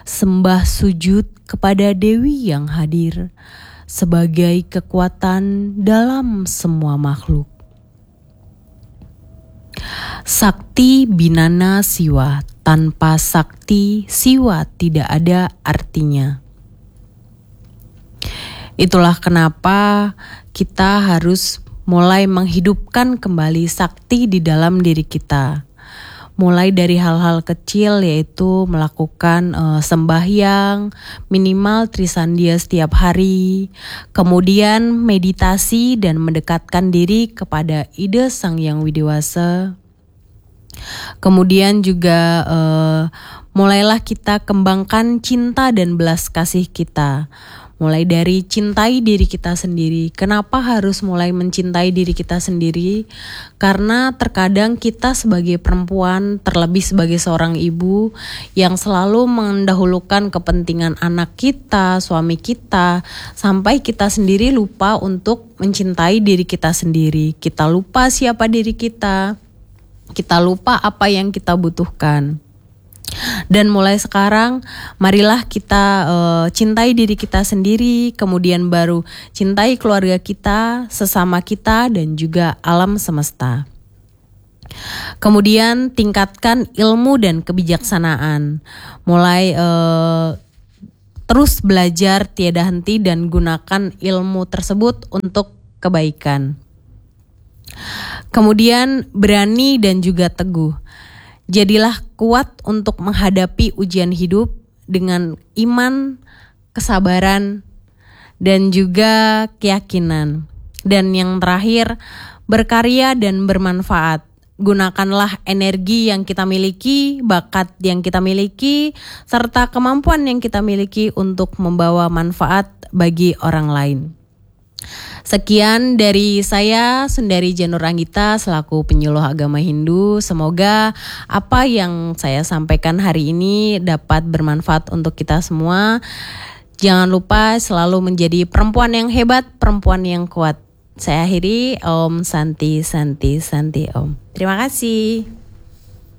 sembah sujud kepada Dewi yang hadir sebagai kekuatan dalam semua makhluk. Sakti binana siwa, tanpa sakti siwa tidak ada artinya. Itulah kenapa kita harus mulai menghidupkan kembali sakti di dalam diri kita. Mulai dari hal-hal kecil, yaitu melakukan sembahyang minimal trisandia setiap hari, kemudian meditasi dan mendekatkan diri kepada ide Sang Yang Widiwasa. Kemudian juga mulailah kita kembangkan cinta dan belas kasih kita. Mulai dari cintai diri kita sendiri. Kenapa harus mulai mencintai diri kita sendiri? Karena terkadang kita sebagai perempuan, terlebih sebagai seorang ibu yang selalu mendahulukan kepentingan anak kita, suami kita, sampai kita sendiri lupa untuk mencintai diri kita sendiri. Kita lupa siapa diri kita. Kita lupa apa yang kita butuhkan. Dan mulai sekarang marilah kita cintai diri kita sendiri, kemudian baru cintai keluarga kita, sesama kita, dan juga alam semesta. Kemudian tingkatkan ilmu dan kebijaksanaan. Mulai terus belajar tiada henti dan gunakan ilmu tersebut untuk kebaikan. Kemudian berani dan juga teguh. Jadilah kuat untuk menghadapi ujian hidup dengan iman, kesabaran, dan juga keyakinan. Dan yang terakhir, berkarya dan bermanfaat. Gunakanlah energi yang kita miliki, bakat yang kita miliki, serta kemampuan yang kita miliki untuk membawa manfaat bagi orang lain. Sekian dari saya, Sundari Janur Anggita, selaku penyuluh agama Hindu. Semoga apa yang saya sampaikan hari ini dapat bermanfaat untuk kita semua. Jangan lupa selalu menjadi perempuan yang hebat, perempuan yang kuat. Saya akhiri, Om Santi Santi Santi Om. Terima kasih.